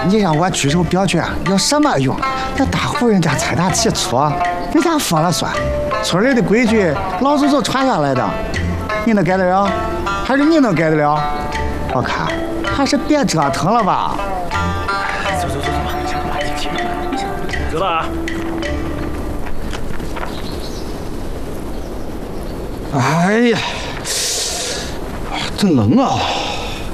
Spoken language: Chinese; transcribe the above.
你让我举手表决有什么用？这大户人家财大气粗，人家说了算。村里的规矩，老祖宗传下来的，你能改得了？还是你能改得了？我看还是别折腾了吧。 走吧，走了啊！ 哎呀，真冷啊！